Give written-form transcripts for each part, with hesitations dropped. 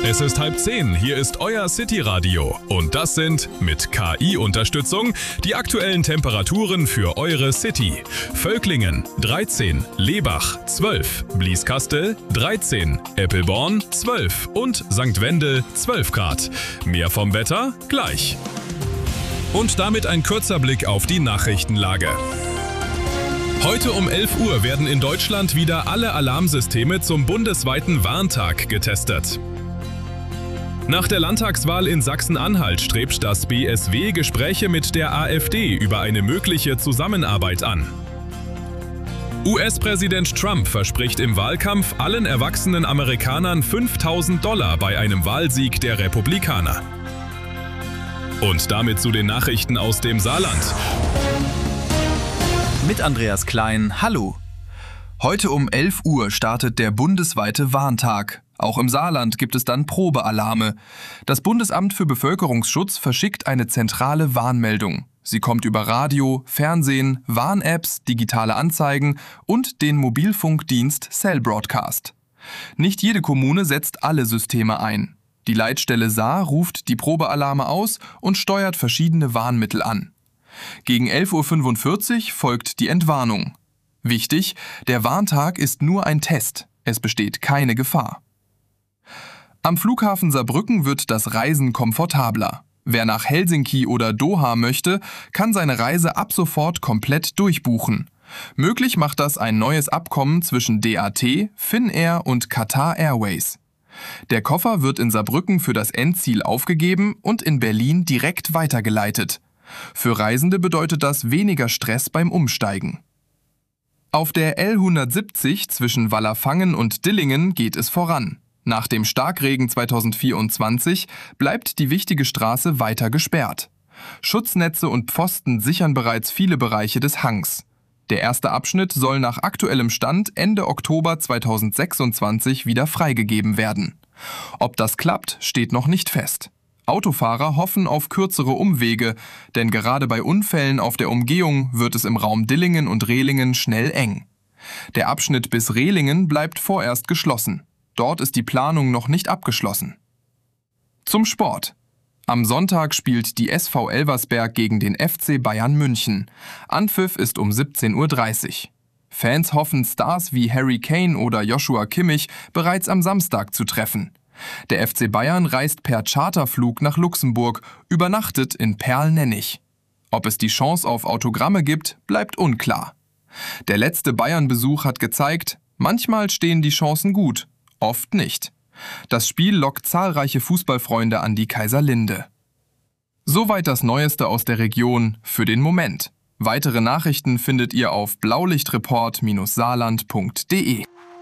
Es ist 9:30, hier ist euer City-Radio. Und das sind, mit KI-Unterstützung, die aktuellen Temperaturen für eure City. Völklingen 13, Lebach 12, Blieskastel 13, Eppelborn 12 und St. Wendel 12 Grad. Mehr vom Wetter gleich. Und damit ein kurzer Blick auf die Nachrichtenlage. Heute um 11 Uhr werden in Deutschland wieder alle Alarmsysteme zum bundesweiten Warntag getestet. Nach der Landtagswahl in Sachsen-Anhalt strebt das BSW Gespräche mit der AfD über eine mögliche Zusammenarbeit an. US-Präsident Trump verspricht im Wahlkampf allen erwachsenen Amerikanern $5.000 bei einem Wahlsieg der Republikaner. Und damit zu den Nachrichten aus dem Saarland. Mit Andreas Klein, hallo. Heute um 11 Uhr startet der bundesweite Warntag. Auch im Saarland gibt es dann Probealarme. Das Bundesamt für Bevölkerungsschutz verschickt eine zentrale Warnmeldung. Sie kommt über Radio, Fernsehen, Warn-Apps, digitale Anzeigen und den Mobilfunkdienst Cell Broadcast. Nicht jede Kommune setzt alle Systeme ein. Die Leitstelle Saar ruft die Probealarme aus und steuert verschiedene Warnmittel an. Gegen 11.45 Uhr folgt die Entwarnung. Wichtig, der Warntag ist nur ein Test. Es besteht keine Gefahr. Am Flughafen Saarbrücken wird das Reisen komfortabler. Wer nach Helsinki oder Doha möchte, kann seine Reise ab sofort komplett durchbuchen. Möglich macht das ein neues Abkommen zwischen DAT, Finnair und Qatar Airways. Der Koffer wird in Saarbrücken für das Endziel aufgegeben und in Berlin direkt weitergeleitet. Für Reisende bedeutet das weniger Stress beim Umsteigen. Auf der L170 zwischen Wallerfangen und Dillingen geht es voran. Nach dem Starkregen 2024 bleibt die wichtige Straße weiter gesperrt. Schutznetze und Pfosten sichern bereits viele Bereiche des Hangs. Der erste Abschnitt soll nach aktuellem Stand Ende Oktober 2026 wieder freigegeben werden. Ob das klappt, steht noch nicht fest. Autofahrer hoffen auf kürzere Umwege, denn gerade bei Unfällen auf der Umgehung wird es im Raum Dillingen und Rehlingen schnell eng. Der Abschnitt bis Rehlingen bleibt vorerst geschlossen. Dort ist die Planung noch nicht abgeschlossen. Zum Sport. Am Sonntag spielt die SV Elversberg gegen den FC Bayern München. Anpfiff ist um 17.30 Uhr. Fans hoffen, Stars wie Harry Kane oder Joshua Kimmich bereits am Samstag zu treffen. Der FC Bayern reist per Charterflug nach Luxemburg, übernachtet in Perl-Nennig. Ob es die Chance auf Autogramme gibt, bleibt unklar. Der letzte Bayern-Besuch hat gezeigt, manchmal stehen die Chancen gut, oft nicht. Das Spiel lockt zahlreiche Fußballfreunde an die Kaiserlinde. Soweit das Neueste aus der Region für den Moment. Weitere Nachrichten findet ihr auf blaulichtreport-saarland.de.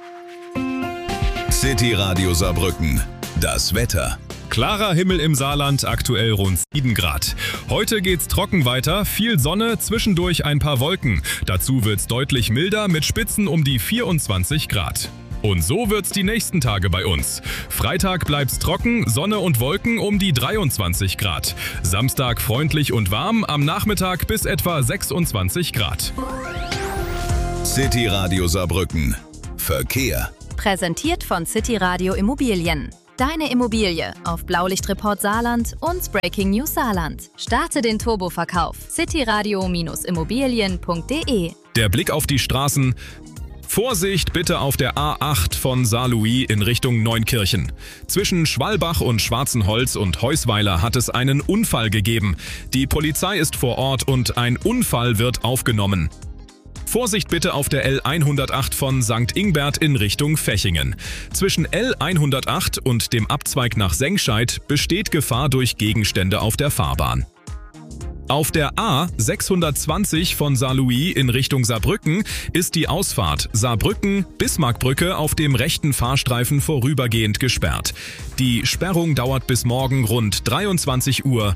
City Radio Saarbrücken. Das Wetter. Klarer Himmel im Saarland, aktuell rund 7 Grad. Heute geht's trocken weiter, viel Sonne, zwischendurch ein paar Wolken. Dazu wird's deutlich milder mit Spitzen um die 24 Grad. Und so wird's die nächsten Tage bei uns. Freitag bleibt's trocken, Sonne und Wolken um die 23 Grad. Samstag freundlich und warm, am Nachmittag bis etwa 26 Grad. City Radio Saarbrücken. Verkehr. Präsentiert von City Radio Immobilien. Deine Immobilie auf Blaulichtreport Saarland und Breaking News Saarland. Starte den Turboverkauf. cityradio-immobilien.de. Der Blick auf die Straßen. Vorsicht bitte auf der A8 von Saarlouis in Richtung Neunkirchen. Zwischen Schwalbach und Schwarzenholz und Heusweiler hat es einen Unfall gegeben. Die Polizei ist vor Ort und ein Unfall wird aufgenommen. Vorsicht bitte auf der L108 von St. Ingbert in Richtung Fechingen. Zwischen L108 und dem Abzweig nach Sengscheid besteht Gefahr durch Gegenstände auf der Fahrbahn. Auf der A620 von Saarlouis in Richtung Saarbrücken ist die Ausfahrt Saarbrücken-Bismarckbrücke auf dem rechten Fahrstreifen vorübergehend gesperrt. Die Sperrung dauert bis morgen rund 23:59 Uhr.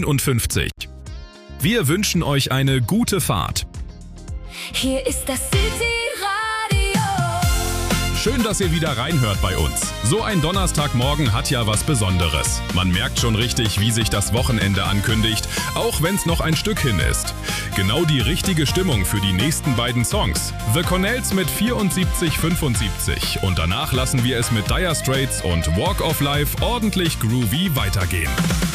Wir wünschen euch eine gute Fahrt. Hier ist das City Radio. schön, dass ihr wieder reinhört bei uns. So ein Donnerstagmorgen hat ja was Besonderes. Man merkt schon richtig, wie sich das Wochenende ankündigt, auch wenn es noch ein Stück hin ist. Genau die richtige Stimmung für die nächsten beiden Songs. The Cornells mit 74,75 und danach lassen wir es mit Dire Straits und Walk of Life ordentlich groovy weitergehen.